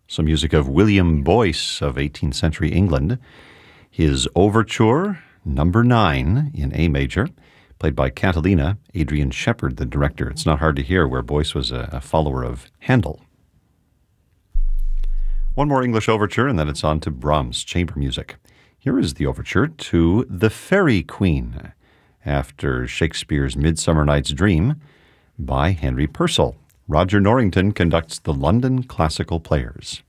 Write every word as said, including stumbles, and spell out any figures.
Some music of William Boyce of eighteenth century England. His Overture, number nine in A major, played by Catalina, Adrian Shepard, the director. It's not hard to hear where Boyce was a, a follower of Handel. One more English overture, and then it's on to Brahms' chamber music. Here is the overture to The Fairy Queen, after Shakespeare's Midsummer Night's Dream, by Henry Purcell. Roger Norrington conducts the London Classical Players.